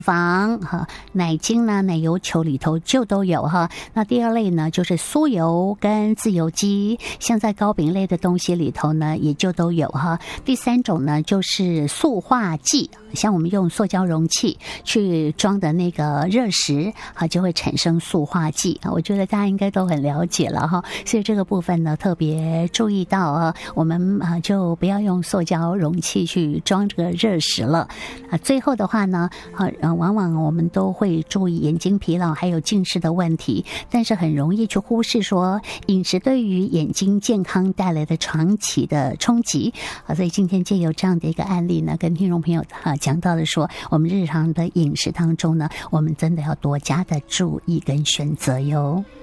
坊哈，奶精呢、奶油球里头就都有哈。那第二类呢，就是酥油跟自由基，像在糕饼类的东西里头呢，也就都有哈。第三种呢，就是塑化剂，像我们用塑胶容器去装的那个热食啊，就会产生塑化剂啊。我觉得大家应该都很了解了哈，所以这个部分呢，特别注意到啊，我们就不要用塑胶容器去装这个热食了啊。最后的话呢，往往我们都会注意眼睛疲劳还有近视的问题，但是很容易去忽视说饮食对于眼睛健康带来的长期的冲击啊。所以今天借由这样的一个案例呢，跟听众朋友讲到的说，我们日常的饮食当中呢，我们真的要多加的注意跟选择哟。